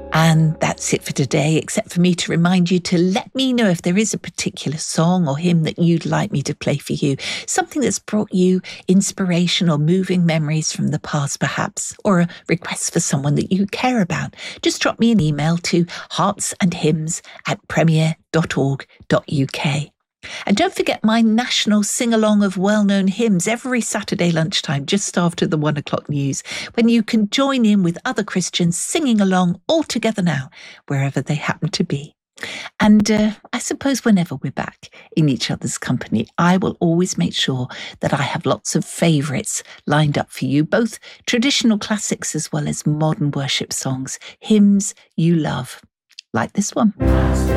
And that's it for today, except for me to remind you to let me know if there is a particular song or hymn that you'd like me to play for you, something that's brought you inspiration or moving memories from the past perhaps, or a request for someone that you care about. Just drop me an email to heartsandhymns@premier.org.uk. And don't forget my national sing-along of well-known hymns every Saturday lunchtime, just after the 1 o'clock news, when you can join in with other Christians singing along all together now, wherever they happen to be. And I suppose whenever we're back in each other's company, I will always make sure that I have lots of favourites lined up for you, both traditional classics as well as modern worship songs, hymns you love, like this one.